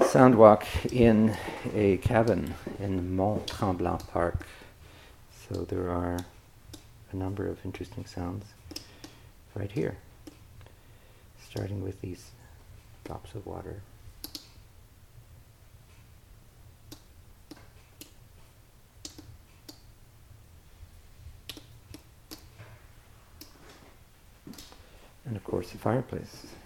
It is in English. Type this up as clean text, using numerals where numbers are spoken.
sound walk in a cabin in Mont Tremblant Park. So there are a number of interesting sounds right here, starting with these drops of water. And of course the fireplace.